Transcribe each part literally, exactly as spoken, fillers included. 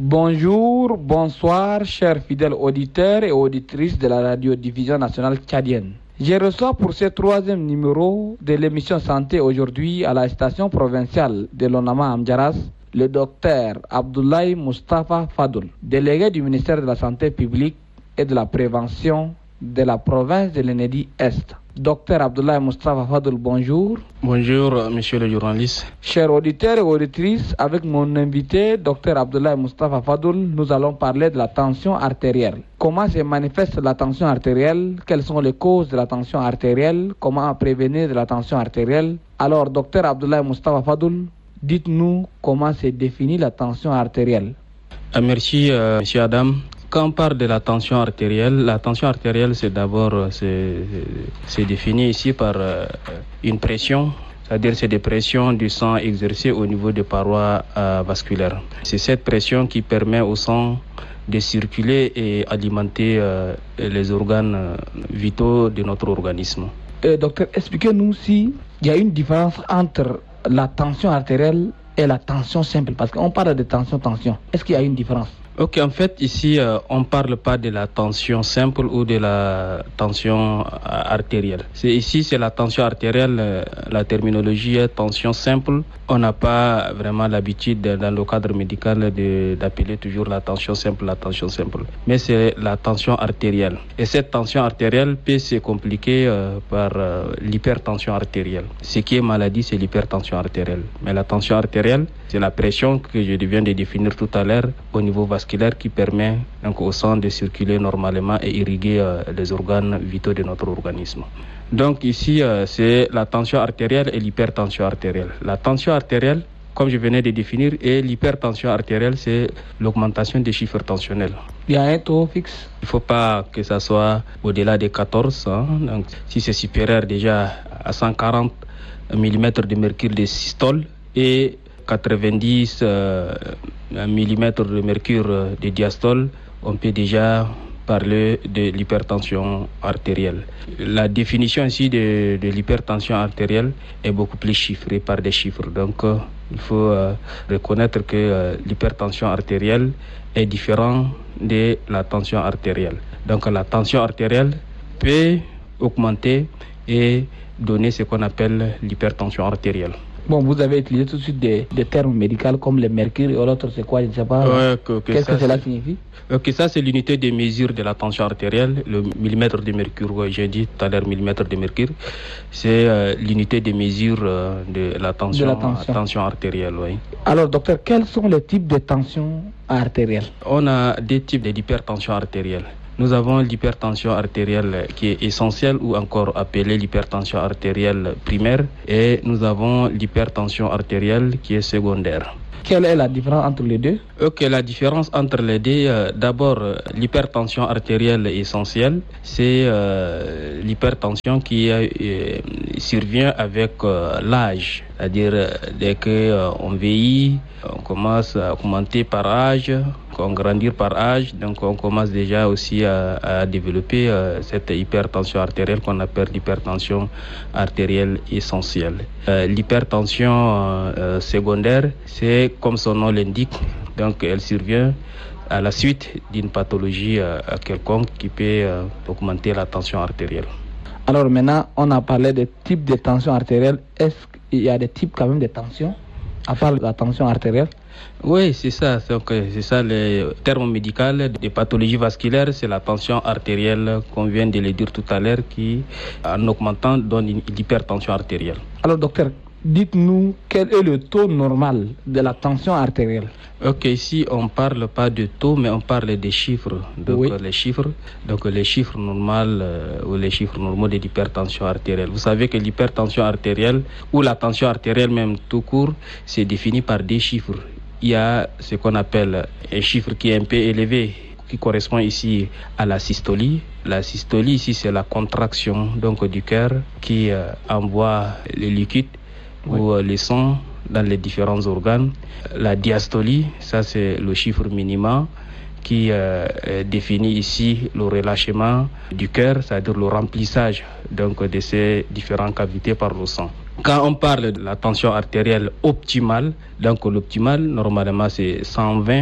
Bonjour, bonsoir, chers fidèles auditeurs et auditrices de la radiodiffusion nationale tchadienne. Je reçois pour ce troisième numéro de l'émission Santé aujourd'hui à la station provinciale de l'Onama Amdjaras, le docteur Abdoulaye Moustapha Fadoul, délégué du ministère de la Santé publique et de la prévention de la province de l'Enedi-Est. Docteur Abdoulaye Moustapha Fadoul, bonjour. Bonjour, monsieur le journaliste. Chers auditeurs et auditrices, avec mon invité, docteur Abdoulaye Moustapha Fadoul, nous allons parler de la tension artérielle. Comment se manifeste la tension artérielle? Quelles sont les causes de la tension artérielle? Comment prévenir de la tension artérielle? Alors, docteur Abdoulaye Moustapha Fadoul, dites-nous comment se définit la tension artérielle. Ah, merci, euh, monsieur Adam. Quand on parle de la tension artérielle, la tension artérielle, c'est d'abord, c'est, c'est défini ici par euh, une pression, c'est-à-dire c'est des pressions du sang exercées au niveau des parois euh, vasculaires. C'est cette pression qui permet au sang de circuler et alimenter euh, les organes euh, vitaux de notre organisme. Euh, docteur, expliquez-nous s'il y a une différence entre la tension artérielle et la tension simple, parce qu'on parle de tension, tension. Est-ce qu'il y a une différence? Ok, en fait, ici, euh, on ne parle pas de la tension simple ou de la tension euh, artérielle. C'est, ici, c'est la tension artérielle, euh, la terminologie est tension simple. On n'a pas vraiment l'habitude, dans le cadre médical, de, d'appeler toujours la tension simple, la tension simple. Mais c'est la tension artérielle. Et cette tension artérielle peut se compliquer euh, par euh, l'hypertension artérielle. Ce qui est maladie, c'est l'hypertension artérielle. Mais la tension artérielle, c'est la pression que je viens de définir tout à l'heure au niveau vasculaire qui permet donc au sang de circuler normalement et irriguer euh, les organes vitaux de notre organisme. Donc ici, euh, c'est la tension artérielle et l'hypertension artérielle. La tension artérielle, comme je venais de définir, et l'hypertension artérielle, c'est l'augmentation des chiffres tensionnels. Il y a un taux fixe? Il ne faut pas que ça soit au-delà de quatorze. Hein. Donc, si c'est supérieur déjà à cent quarante millimètres de mercure de systole et quatre-vingt-dix euh, millimètres de mercure de diastole, on peut déjà parler de l'hypertension artérielle. La définition ici de, de l'hypertension artérielle est beaucoup plus chiffrée par des chiffres. Donc, euh, il faut euh, reconnaître que euh, l'hypertension artérielle est différente de la tension artérielle. Donc, la tension artérielle peut augmenter et donner ce qu'on appelle l'hypertension artérielle. Bon, vous avez utilisé tout de suite des, des termes médicaux comme le mercure et l'autre, c'est quoi? Je ne sais pas. Ouais, que, que Qu'est-ce ça, que cela c'est... signifie? Ok, ça c'est l'unité de mesure de la tension artérielle, le millimètre de mercure. Ouais, j'ai dit tout à l'heure millimètre de mercure. C'est euh, l'unité de mesure euh, de la tension, de la tension. tension artérielle. Ouais. Alors, docteur, quels sont les types de tension artérielle? On a deux types d'hypertension artérielle. Nous avons l'hypertension artérielle qui est essentielle ou encore appelée l'hypertension artérielle primaire et nous avons l'hypertension artérielle qui est secondaire. Quelle est la différence entre les deux? Ok, la différence entre les deux, euh, d'abord, euh, l'hypertension artérielle essentielle, c'est euh, l'hypertension qui euh, survient avec euh, l'âge. C'est-à-dire, euh, dès qu'on euh, vieillit, on commence à augmenter par âge, on grandit par âge, donc on commence déjà aussi à, à développer euh, cette hypertension artérielle qu'on appelle l'hypertension artérielle essentielle. Euh, l'hypertension euh, secondaire, c'est comme son nom l'indique, donc elle survient à la suite d'une pathologie euh, quelconque qui peut euh, augmenter la tension artérielle. Alors maintenant, on a parlé des types de tension artérielle. Est-ce qu'il y a des types quand même de tension, à part la tension artérielle? Oui, c'est ça. Donc, c'est ça le terme médical des pathologies vasculaires, c'est la tension artérielle qu'on vient de le dire tout à l'heure qui, en augmentant, donne une hypertension artérielle. Alors docteur, dites-nous quel est le taux normal de la tension artérielle? Ok, ici on ne parle pas de taux, mais on parle des chiffres. Donc oui. les chiffres, donc les chiffres normaux euh, ou les chiffres normaux de l'hypertension artérielle. Vous savez que l'hypertension artérielle ou la tension artérielle même tout court, c'est défini par des chiffres. Il y a ce qu'on appelle un chiffre qui est un peu élevé, qui correspond ici à la systolie. La systolie ici c'est la contraction donc du cœur qui euh, envoie le liquide oui. ou euh, le sang dans les différents organes. La diastolie, ça c'est le chiffre minimum qui euh, définit ici le relâchement du cœur, c'est-à-dire le remplissage donc, de ces différentes cavités par le sang. Quand on parle de la tension artérielle optimale, donc l'optimal normalement c'est cent vingt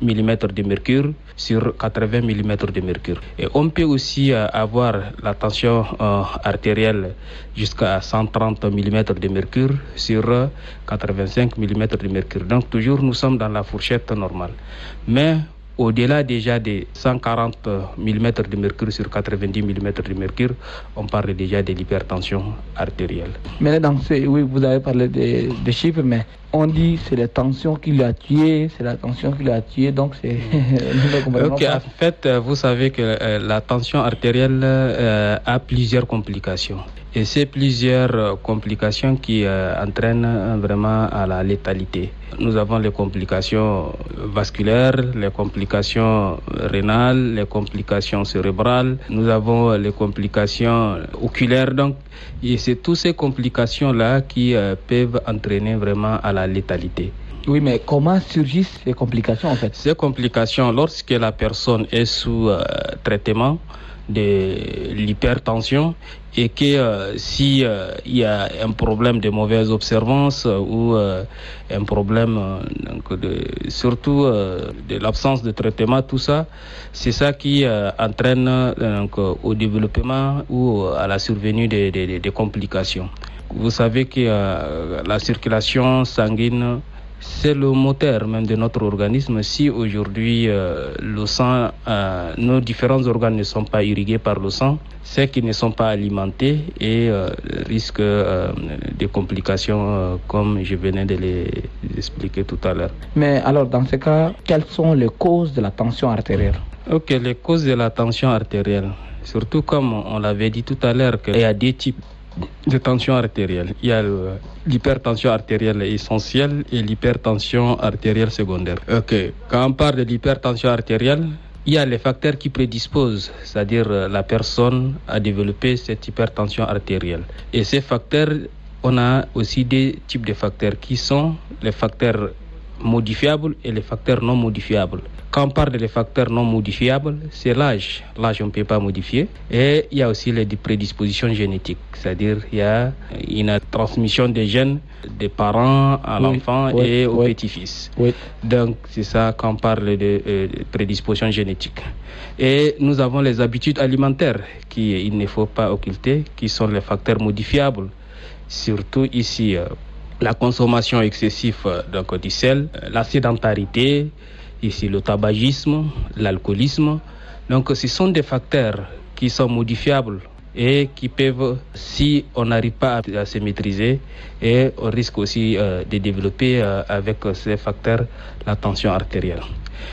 millimètres de mercure sur quatre-vingts millimètres de mercure. Et on peut aussi euh, avoir la tension euh, artérielle jusqu'à cent trente millimètres de mercure sur euh, quatre-vingt-cinq millimètres de mercure. Donc toujours nous sommes dans la fourchette normale. Mais au-delà déjà des cent quarante millimètres de mercure sur quatre-vingt-dix millimètres de mercure, on parle déjà de l'hypertension artérielle. Mais dans ces, oui, vous avez parlé des de chiffres, mais on dit que c'est la tension qui l'a tué, c'est la tension qui l'a tué, donc c'est... Ok, en fait, vous savez que euh, la tension artérielle euh, a plusieurs complications. Et c'est plusieurs complications qui euh, entraînent vraiment à la létalité. Nous avons les complications vasculaires, les complications rénales, les complications cérébrales, nous avons les complications oculaires. Donc, et c'est toutes ces complications-là qui euh, peuvent entraîner vraiment à la létalité. Oui, mais comment surgissent ces complications en fait? Ces complications, lorsque la personne est sous euh, traitement de l'hypertension et que euh, si euh, il y a un problème de mauvaise observance euh, ou euh, un problème euh, donc de, surtout euh, de l'absence de traitement, tout ça, c'est ça qui euh, entraîne euh, donc, au développement ou à la survenue des de, de, de complications. Vous savez que euh, la circulation sanguine, c'est le moteur même de notre organisme. Si aujourd'hui euh, le sang, euh, nos différents organes ne sont pas irrigués par le sang, c'est qu'ils ne sont pas alimentés et euh, risquent euh, des complications euh, comme je venais de les expliquer tout à l'heure. Mais alors dans ce cas, quelles sont les causes de la tension artérielle? Ok, les causes de la tension artérielle, surtout comme on l'avait dit tout à l'heure, qu'il y a deux types de tension artérielle. Il y a le, l'hypertension artérielle essentielle et l'hypertension artérielle secondaire. Ok, quand on parle de l'hypertension artérielle, il y a les facteurs qui prédisposent, c'est-à-dire la personne à développer cette hypertension artérielle. Et ces facteurs, on a aussi des types de facteurs qui sont les facteurs modifiables et les facteurs non modifiables. Quand on parle des facteurs non modifiables, c'est l'âge. L'âge, on ne peut pas modifier. Et il y a aussi les prédispositions génétiques. C'est-à-dire il y a une transmission des gènes des parents à oui, l'enfant oui, et au oui. petit-fils. Oui. Donc, c'est ça quand on parle de, euh, de prédispositions génétiques. Et nous avons les habitudes alimentaires qu'il ne faut pas occulter, qui sont les facteurs modifiables. Surtout ici, euh, la consommation excessive euh, donc, du sel, euh, la sédentarité, ici le tabagisme, l'alcoolisme. Donc ce sont des facteurs qui sont modifiables et qui peuvent, si on n'arrive pas à, à se maîtriser, et on risque aussi euh, de développer euh, avec ces facteurs la tension artérielle.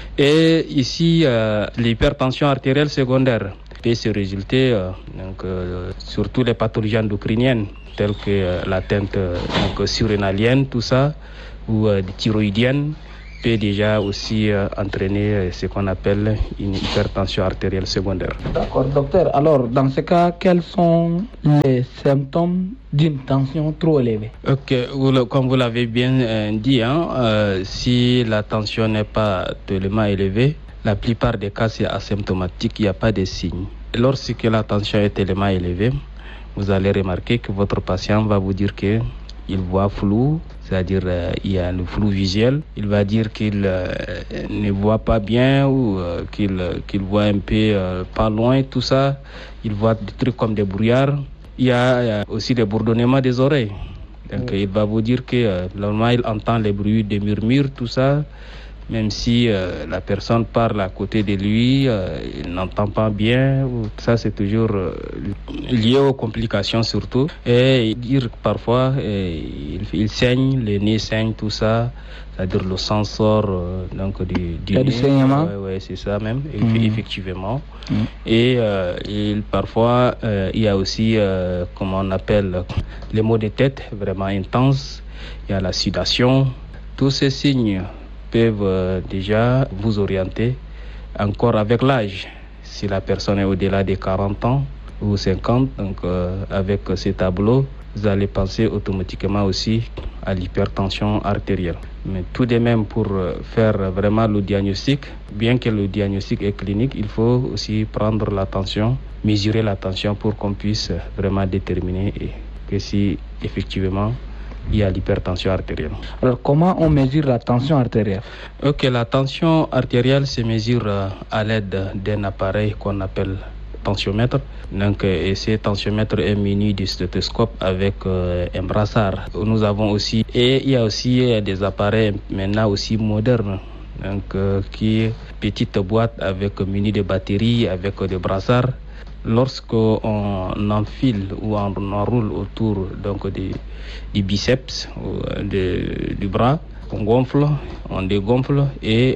Et ici, euh, l'hypertension artérielle secondaire peut se résulter euh, donc, euh, surtout les pathologies endocriniennes telles que euh, l'atteinte euh, donc, surrénalienne, tout ça, ou euh, thyroïdienne, peut déjà aussi euh, entraîner euh, ce qu'on appelle une hypertension artérielle secondaire. D'accord, docteur. Alors, dans ce cas, quels sont les symptômes d'une tension trop élevée? Ok, vous, comme vous l'avez bien euh, dit, hein, euh, si la tension n'est pas tellement élevée, la plupart des cas c'est asymptomatique, il n'y a pas de signes. Lorsque la tension est tellement élevée, vous allez remarquer que votre patient va vous dire que il voit flou, c'est-à-dire euh, il y a le flou visuel. Il va dire qu'il euh, ne voit pas bien ou euh, qu'il, qu'il voit un peu euh, pas loin, tout ça. Il voit des trucs comme des brouillards. Il y a, il y a aussi des bourdonnements des oreilles. Donc oui. Il va vous dire que euh, normalement il entend les bruits des murmures, tout ça. Même si euh, la personne parle à côté de lui, euh, il n'entend pas bien. Ça, c'est toujours euh, lié aux complications surtout. Et dire parfois, euh, il, il saigne, le nez saigne, tout ça. C'est-à-dire le sang sort euh, donc du, du il y a nez. Du saignement. Oui, ouais, c'est ça même, mmh. effectivement. Mmh. Et euh, il, parfois, euh, il y a aussi, euh, comment on appelle, les maux de tête vraiment intenses. Il y a la sudation. Tous ces signes peuvent euh, déjà vous orienter encore avec l'âge. Si la personne est au-delà de quarante ans ou cinquante, donc euh, avec ces tableaux, vous allez penser automatiquement aussi à l'hypertension artérielle. Mais tout de même, pour faire vraiment le diagnostic, bien que le diagnostic est clinique, il faut aussi prendre la tension, mesurer la tension pour qu'on puisse vraiment déterminer que si effectivement il y a l'hypertension artérielle. Alors, comment on mesure la tension artérielle? Ok, la tension artérielle se mesure à l'aide d'un appareil qu'on appelle tensiomètre. Donc, et ce tensiomètre est muni du stéthoscope avec euh, un brassard. Nous avons aussi, et il y a aussi des appareils maintenant aussi modernes. Donc, euh, qui est petite boîte avec muni de batteries, avec des brassards. Lorsqu'on enfile ou on enroule autour donc du, du biceps ou de, du bras, on gonfle, on dégonfle, et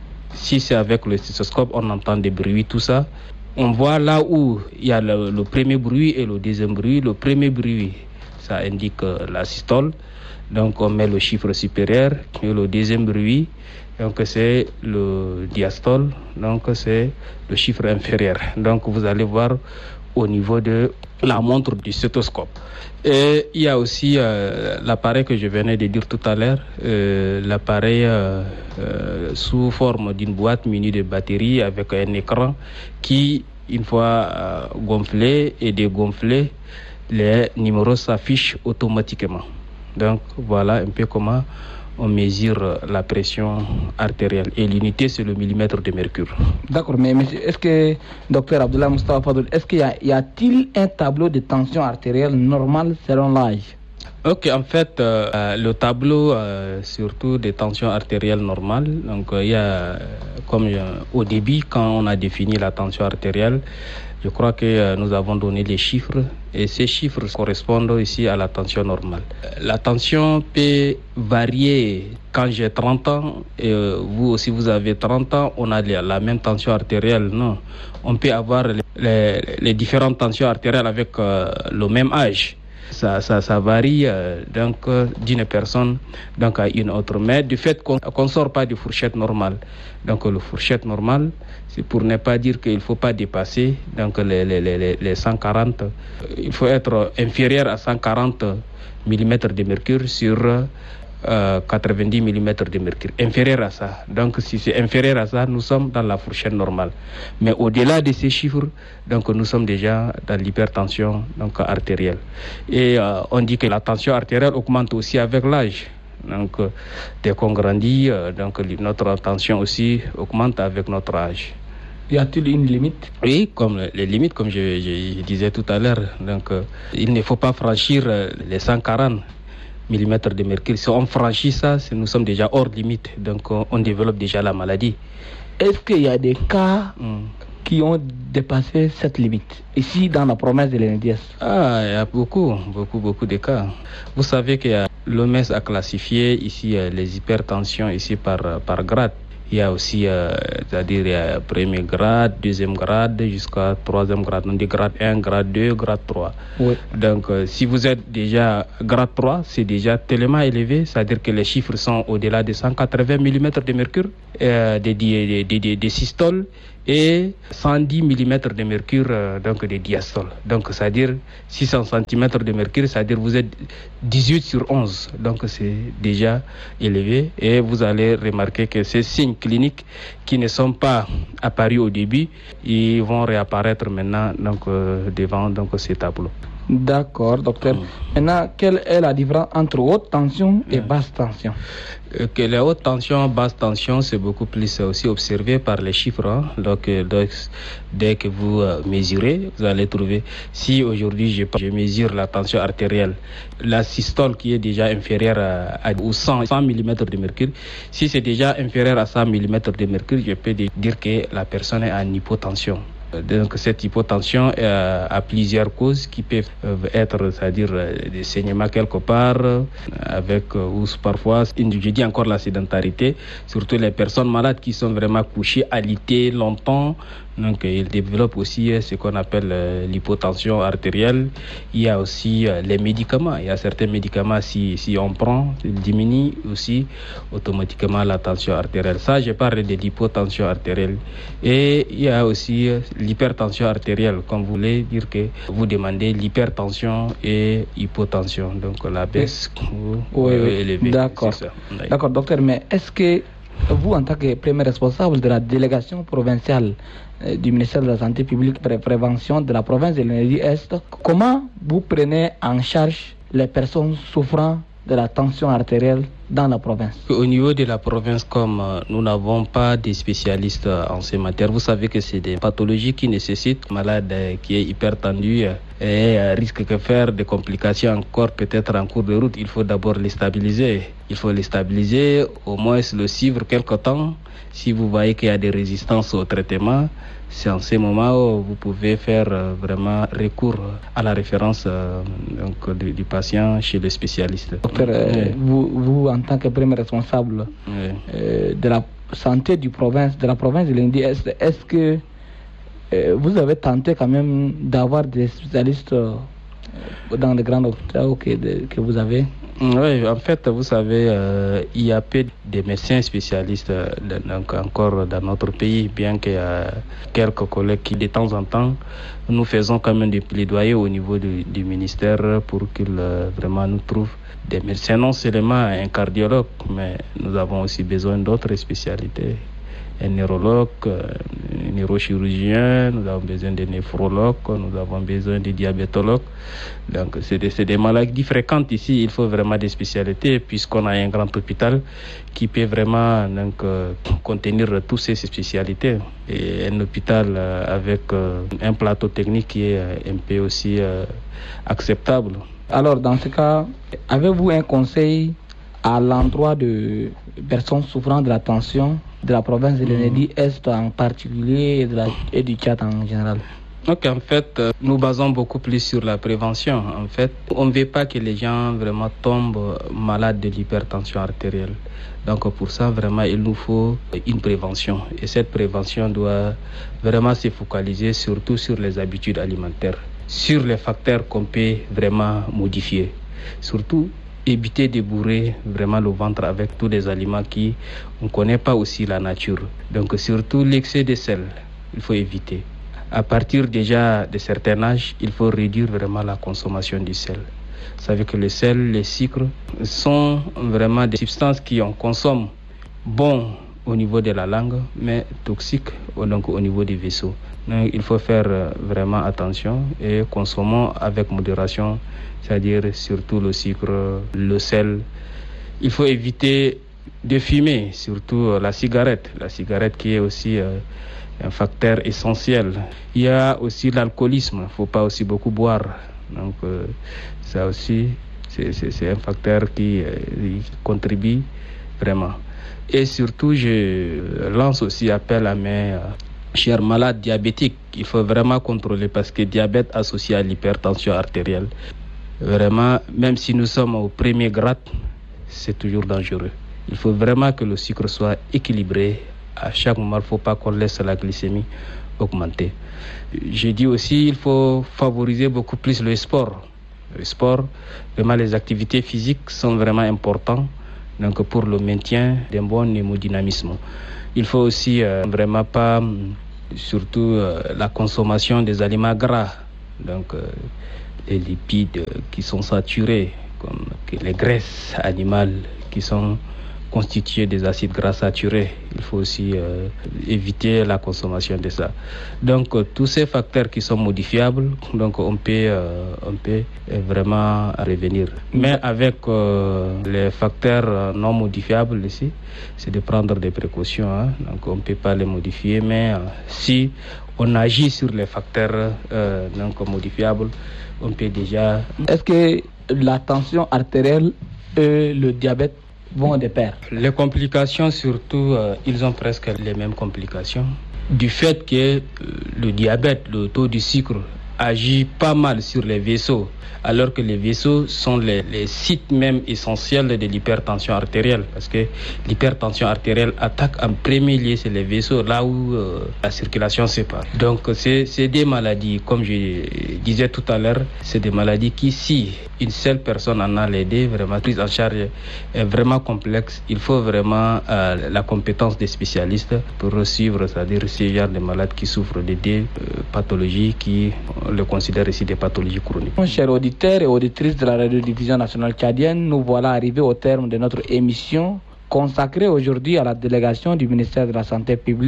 si c'est avec le stéthoscope, on entend des bruits, tout ça. On voit là où il y a le, le premier bruit et le deuxième bruit. Le premier bruit, ça indique la systole. Donc on met le chiffre supérieur. Et le deuxième bruit, donc c'est le diastole. Donc c'est le chiffre inférieur. Donc vous allez voir au niveau de la montre du stéthoscope. Et il y a aussi euh, l'appareil que je venais de dire tout à l'heure, euh, l'appareil euh, euh, sous forme d'une boîte munie de batterie avec un écran qui, une fois euh, gonflé et dégonflé, les numéros s'affichent automatiquement. Donc voilà un peu comment on mesure la pression artérielle. Et l'unité, c'est le millimètre de mercure. D'accord, mais monsieur, est-ce que, docteur Abdullah Moustapha Fadoul, est-ce qu'il y a, y a-t-il un tableau de tension artérielle normale selon l'âge? Ok, en fait, euh, le tableau, euh, surtout des tensions artérielles normales, donc il euh, y a, comme euh, au début, quand on a défini la tension artérielle, je crois que euh, nous avons donné les chiffres, et ces chiffres correspondent ici à la tension normale. La tension peut varier. Quand j'ai trente ans, et euh, vous aussi vous avez trente ans, on a la même tension artérielle. Non, on peut avoir les, les, les différentes tensions artérielles avec euh, le même âge. Ça, ça, ça varie euh, donc euh, d'une personne donc à une autre. Mais du fait qu'on ne sort pas de fourchette normale. Donc le fourchette normale, c'est pour ne pas dire qu'il ne faut pas dépasser donc les, les, les, les cent quarante. Il faut être inférieur à cent quarante millimètres de mercure sur euh, quatre-vingt-dix millimètres de mercure. Inférieur à ça. Donc si c'est inférieur à ça, nous sommes dans la fourchette normale. Mais au-delà de ces chiffres, donc nous sommes déjà dans l'hypertension donc artérielle. Et euh, on dit que la tension artérielle augmente aussi avec l'âge. Donc euh, dès qu'on grandit, euh, donc notre tension aussi augmente avec notre âge. Y a-t-il une limite? Oui, comme les limites, comme je, je, je disais tout à l'heure. Donc euh, il ne faut pas franchir euh, les cent quarante millimètres de mercure. Si on franchit ça, nous sommes déjà hors limite. Donc on, on développe déjà la maladie. Est-ce qu'il y a des cas mm. qui ont dépassé cette limite ici dans la province de l'E N D S? Ah, il y a beaucoup, beaucoup, beaucoup de cas. Vous savez que l'O M S a classifié ici les hypertensions ici par, par grade. Il y a aussi, euh, c'est-à-dire, il y a premier grade, deuxième grade, jusqu'à troisième grade. On dit grade un, grade deux, grade trois. Oui. Donc, euh, si vous êtes déjà grade trois, c'est déjà tellement élevé, c'est-à-dire que les chiffres sont au-delà de cent quatre-vingts millimètres de mercure, euh, des, des, des, des, des systoles, et cent dix millimètres de mercure, euh, donc des diastoles. Donc, c'est-à-dire six cents centimètres de mercure, c'est-à-dire vous êtes dix-huit sur onze. Donc, c'est déjà élevé. Et vous allez remarquer que ces signes cliniques qui ne sont pas apparus au début, ils vont réapparaître maintenant donc, euh, devant donc, ces tableaux. D'accord, docteur. Mmh. Maintenant, quelle est la différence entre haute tension et mmh. basse tension? euh, Que les hautes tensions, basse tension, c'est beaucoup plus aussi observé par les chiffres. Hein. Donc, euh, donc, dès que vous euh, mesurez, vous allez trouver, si aujourd'hui je, je mesure la tension artérielle, la systole qui est déjà inférieure à, à ou cent millimètres de mercure, si c'est déjà inférieur à cent millimètres de mercure, je peux dire que la personne est en hypotension. Donc cette hypotension euh, a plusieurs causes qui peuvent être, c'est-à-dire euh, des saignements quelque part, euh, avec euh, ou parfois, je dis encore la sédentarité, surtout les personnes malades qui sont vraiment couchées, alitées longtemps. Donc ils développent aussi ce qu'on appelle euh, l'hypotension artérielle. Il y a aussi euh, les médicaments. Il y a certains médicaments, si, si on prend, ils diminuent aussi automatiquement la tension artérielle. Ça, je parle de l'hypotension artérielle. Et il y a aussi euh, l'hypertension artérielle, comme vous voulez dire que vous demandez l'hypertension et hypotension. Donc la baisse oui, oui, oui. élevée. D'accord. D'accord, docteur, mais est-ce que vous, en tant que premier responsable de la délégation provinciale du ministère de la Santé publique et de la Prévention de la province de l'E N D Est, comment vous prenez en charge les personnes souffrant de la tension artérielle dans la province? Au niveau de la province, comme euh, nous n'avons pas de spécialistes euh, en ces matières, vous savez que c'est des pathologies qui nécessitent un malade euh, qui est hypertendu euh, et euh, risque de faire des complications encore peut-être en cours de route. Il faut d'abord les stabiliser. Il faut les stabiliser, au moins le suivre quelque temps. Si vous voyez qu'il y a des résistances au traitement, c'est en ces moments où vous pouvez faire euh, vraiment recours à la référence euh, donc, du, du patient chez le spécialiste. Docteur, euh, oui. vous, vous, en tant que premier responsable oui. euh, de la santé du province, de la province de Lindi, est-ce, est-ce que euh, vous avez tenté quand même d'avoir des spécialistes euh, dans les grands hôpitaux que, de, que vous avez? Oui, en fait, vous savez, euh, il y a peu de médecins spécialistes euh, donc, encore dans notre pays, bien qu'il y a quelques collègues qui, de temps en temps, nous faisons quand même des plaidoyers au niveau du, du ministère pour qu'ils euh, vraiment nous trouvent des médecins, non seulement un cardiologue, mais nous avons aussi besoin d'autres spécialités. Un neurologue, un neurochirurgien, nous avons besoin de néphrologues, nous avons besoin de diabétologues. Donc, c'est des, c'est des maladies fréquentes ici. Il faut vraiment des spécialités, puisqu'on a un grand hôpital qui peut vraiment donc, euh, contenir toutes ces spécialités. Et un hôpital euh, avec euh, un plateau technique qui est euh, un peu aussi euh, acceptable. Alors, dans ce cas, avez-vous un conseil à l'endroit de personnes souffrant de la tension de la province de l'Enedi-Est en particulier et, de la, et du Tchad en général? Donc en fait, euh, nous basons beaucoup plus sur la prévention. En fait, on ne veut pas que les gens vraiment tombent malades de l'hypertension artérielle. Donc pour ça, vraiment, il nous faut une prévention. Et cette prévention doit vraiment se focaliser surtout sur les habitudes alimentaires, sur les facteurs qu'on peut vraiment modifier. Surtout, éviter de bourrer vraiment le ventre avec tous les aliments qui on ne connaît pas aussi la nature. Donc surtout l'excès de sel, il faut éviter. À partir déjà de certain âge, il faut réduire vraiment la consommation du sel. Vous savez que le sel, les sucres sont vraiment des substances qui on consomme bon au niveau de la langue, mais toxiques donc au niveau des vaisseaux. Donc il faut faire vraiment attention et consommons avec modération, c'est-à-dire surtout le sucre, le sel. Il faut éviter de fumer, surtout la cigarette. La cigarette qui est aussi euh, un facteur essentiel. Il y a aussi l'alcoolisme, il ne faut pas aussi beaucoup boire. Donc euh, ça aussi, c'est, c'est, c'est un facteur qui euh, contribue vraiment. Et surtout, je lance aussi appel à mes... Euh, chers malades diabétiques, il faut vraiment contrôler parce que diabète associé à l'hypertension artérielle, vraiment, même si nous sommes au premier grade, c'est toujours dangereux. Il faut vraiment que le sucre soit équilibré. À chaque moment, il ne faut pas qu'on laisse la glycémie augmenter. Je dis aussi qu'il faut favoriser beaucoup plus le sport. Le sport, vraiment les activités physiques sont vraiment importantes donc pour le maintien d'un bon hémodynamisme. Il faut aussi euh, vraiment pas, surtout euh, la consommation des aliments gras, donc euh, les lipides euh, qui sont saturés, comme les graisses animales qui sont constituées des acides gras saturés. Il faut aussi euh, éviter la consommation de ça. Donc euh, tous ces facteurs qui sont modifiables, donc on peut, euh, on peut vraiment revenir. Mais avec euh, les facteurs non modifiables ici, c'est de prendre des précautions. Hein. Donc on ne peut pas les modifier, mais euh, si on agit sur les facteurs euh, donc modifiables, on peut déjà... Est-ce que la tension artérielle et le diabète vont de pair? Les complications, surtout, euh, ils ont presque les mêmes complications. Du fait que euh, le diabète, le taux du sucre, agit pas mal sur les vaisseaux, alors que les vaisseaux sont les, les sites même essentiels de l'hypertension artérielle, parce que l'hypertension artérielle attaque en premier lieu sur les vaisseaux, là où euh, la circulation se passe. Donc c'est, c'est des maladies, comme je disais tout à l'heure, c'est des maladies qui, si une seule personne en a l'aidé, vraiment prise en charge est vraiment complexe. Il faut vraiment euh, la compétence des spécialistes pour suivre, c'est-à-dire ces genre de malades qui souffrent de des euh, pathologies qui on le considère ici des pathologies chroniques. Mon cher auditeurs et auditrices de la radiodiffusion nationale tchadienne, nous voilà arrivés au terme de notre émission consacrée aujourd'hui à la délégation du ministère de la Santé publique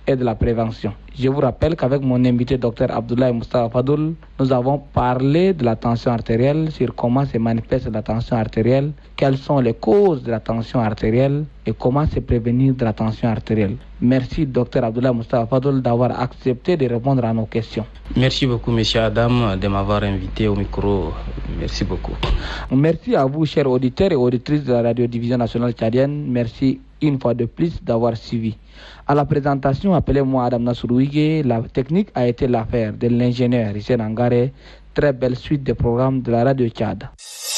et de la prévention. Je vous rappelle qu'avec mon invité Dr Abdoulaye Moustapha Fadoul, nous avons parlé de la tension artérielle, sur comment se manifeste la tension artérielle, quelles sont les causes de la tension artérielle et comment se prévenir de la tension artérielle. Merci Dr Abdoulaye Moustapha Fadoul d'avoir accepté de répondre à nos questions. Merci beaucoup M. Adam de m'avoir invité au micro. Merci beaucoup. Merci à vous chers auditeurs et auditrices de la radiodiffusion nationale tchadienne. Merci une fois de plus d'avoir suivi. À la présentation, appelez-moi Adam Nasrouige. La technique a été l'affaire de l'ingénieur Hissène Angare. Très belle suite de programmes de la radio Tchad.